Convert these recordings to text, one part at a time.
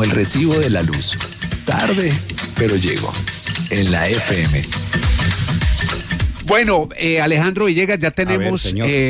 como el recibo de la luz. Tarde, pero llegó. En la FM. Bueno, Alejandro Villegas, ya tenemos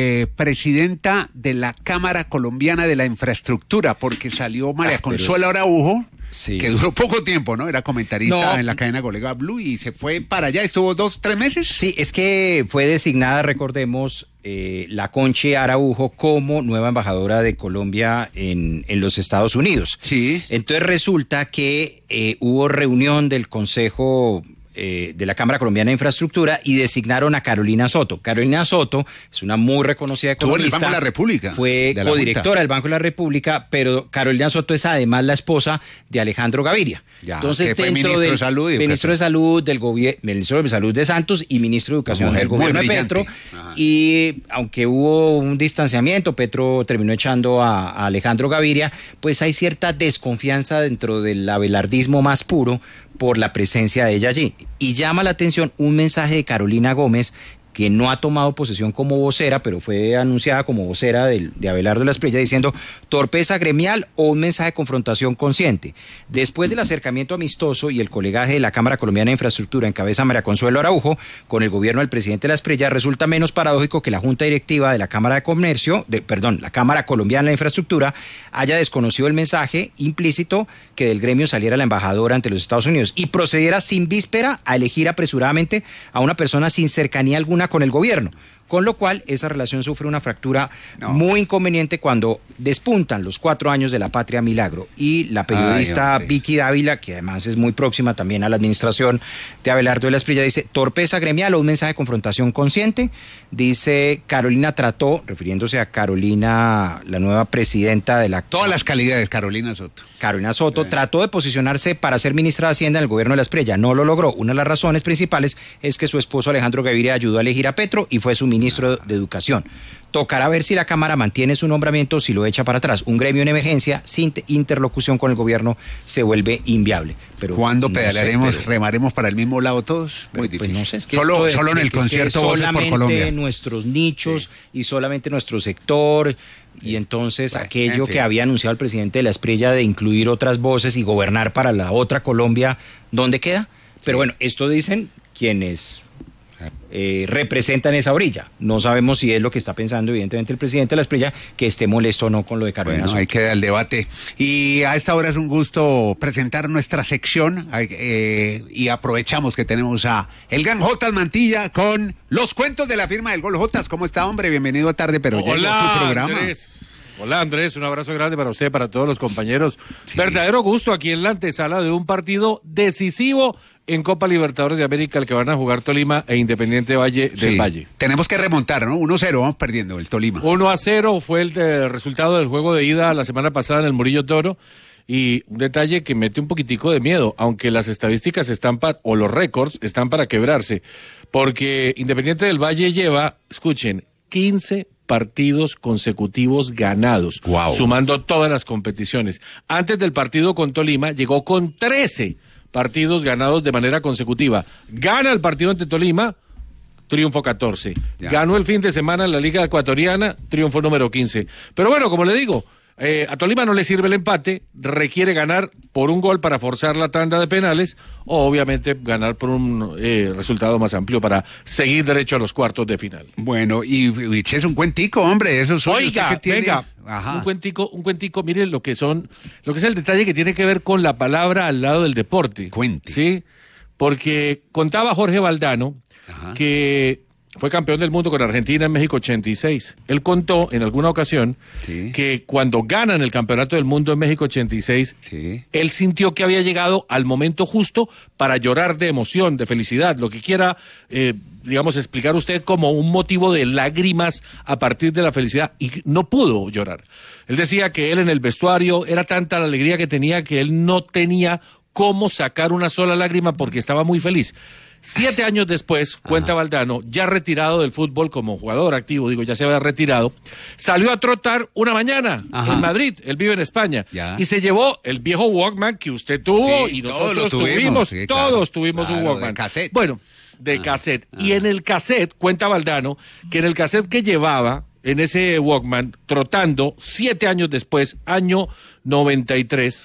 presidenta de la Cámara Colombiana de la Infraestructura, porque salió María Consuelo Araujo, que duró poco tiempo, ¿no? Era comentarista en la cadena Colega Blue y se fue para allá, estuvo 2-3 meses. Sí, es que fue designada, recordemos, la Conchi Araujo como nueva embajadora de Colombia en los Estados Unidos. Sí. Entonces resulta que hubo reunión del Consejo de la Cámara Colombiana de Infraestructura y designaron a Carolina Soto. Carolina Soto es una muy reconocida economista. Estuvo en el Banco de la República. Fue codirectora del Banco de la República, pero Carolina Soto es además la esposa de Alejandro Gaviria. Ya, entonces, que fue ministro de Salud y ministro de Salud del gobierno, ministro de Salud de Santos y ministro de Educación del gobierno de Petro. Ajá. Y aunque hubo un distanciamiento, Petro terminó echando a Alejandro Gaviria, pues hay cierta desconfianza dentro del abelardismo más puro por la presencia de ella allí. Y llama la atención un mensaje de Carolina Gómez, que no ha tomado posesión como vocera, pero fue anunciada como vocera de Abelardo de la Espriella, diciendo torpeza gremial o un mensaje de confrontación consciente. Después del acercamiento amistoso y el colegaje de la Cámara Colombiana de Infraestructura en cabeza de María Consuelo Araujo con el gobierno del presidente de la Espriella, resulta menos paradójico que la Junta Directiva de la Cámara de Comercio, la Cámara Colombiana de Infraestructura, haya desconocido el mensaje implícito que del gremio saliera la embajadora ante los Estados Unidos y procediera sin víspera a elegir apresuradamente a una persona sin cercanía alguna con el gobierno, con lo cual esa relación sufre una fractura muy inconveniente cuando despuntan los 4 años de la Patria Milagro y la periodista Vicky Dávila, que además es muy próxima también a la administración de Abelardo de la Espriella, dice torpeza gremial o un mensaje de confrontación consciente. Dice Carolina trató, refiriéndose a Carolina, la nueva presidenta de la... Todas las calidades, Carolina Soto. Carolina Soto trató de posicionarse para ser ministra de Hacienda en el gobierno de la Espriella, no lo logró. Una de las razones principales es que su esposo Alejandro Gaviria ayudó a elegir a Petro y fue su ministro de Educación. Tocará ver si la Cámara mantiene su nombramiento o si lo echa para atrás. Un gremio en emergencia sin interlocución con el gobierno se vuelve inviable. Pero ¿cuándo pedalaremos, remaremos para el mismo lado todos? Muy difícil. Pues no sé, es que solo en el concierto Voces por Colombia. Solamente nuestros nichos y solamente nuestro sector. Y entonces aquello que había anunciado el presidente de la Espriella de incluir otras voces y gobernar para la otra Colombia, ¿dónde queda? Pero bueno, esto dicen quienes representan esa orilla. No sabemos si es lo que está pensando evidentemente el presidente de la Espriella, que esté molesto o no con lo de Carolina Soto. Ahí queda el debate. Y a esta hora es un gusto presentar nuestra sección y aprovechamos que tenemos a el Gran J Mantilla con los cuentos de la firma del Gol Jotas. ¿Cómo está, hombre? Bienvenido a Tarde, pero llegó su programa. Hola Andrés, un abrazo grande para usted, para todos los compañeros. Sí. Verdadero gusto aquí en la antesala de un partido decisivo en Copa Libertadores de América, el que van a jugar Tolima e Independiente Valle del Valle. Tenemos que remontar, ¿no? 1-0, vamos perdiendo el Tolima. 1-0 fue el resultado del juego de ida la semana pasada en el Murillo Toro. Y un detalle que mete un poquitico de miedo, aunque las estadísticas están o los récords están para quebrarse, porque Independiente del Valle lleva, escuchen, 15 partidos consecutivos ganados, sumando todas las competiciones. Antes del partido con Tolima llegó con 13 partidos ganados de manera consecutiva. Gana el partido ante Tolima, triunfo 14. Ganó el fin de semana en la Liga Ecuatoriana, triunfo número 15. Pero bueno, como le digo, a Tolima no le sirve el empate, requiere ganar por un gol para forzar la tanda de penales o obviamente ganar por un resultado más amplio para seguir derecho a los cuartos de final. Bueno, y es un cuentico, hombre, eso es Oiga, venga, un cuentico, mire lo que es el detalle que tiene que ver con la palabra al lado del deporte. Cuente. Sí, porque contaba Jorge Valdano que fue campeón del mundo con Argentina en México 86. Él contó en alguna ocasión que cuando ganan el campeonato del mundo en México 86, él sintió que había llegado al momento justo para llorar de emoción, de felicidad, lo que quiera, digamos, explicar usted como un motivo de lágrimas a partir de la felicidad, y no pudo llorar. Él decía que él en el vestuario era tanta la alegría que tenía que él no tenía cómo sacar una sola lágrima porque estaba muy feliz. 7 años después, cuenta Valdano, ya retirado del fútbol como jugador activo, ya se había retirado, salió a trotar una mañana en Madrid, él vive en España, y se llevó el viejo Walkman que usted tuvo y nosotros todos tuvimos un Walkman. De cassette. Bueno, de cassette. Y en el cassette, cuenta Valdano, que en el cassette que llevaba, en ese Walkman, trotando, 7 años después, año 93,